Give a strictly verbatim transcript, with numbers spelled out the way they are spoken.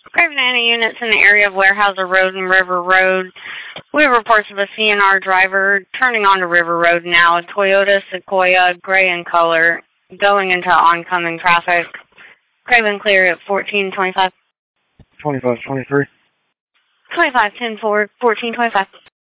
Craven Annie units in the area of Warehouser Road and River Road. We have reports of a C N R driver turning onto River Road now, a Toyota Sequoia, gray in color, going into oncoming traffic. Craven clear at fourteen twenty-five. twenty-five twenty-three. twenty-five ten four, fourteen twenty-five.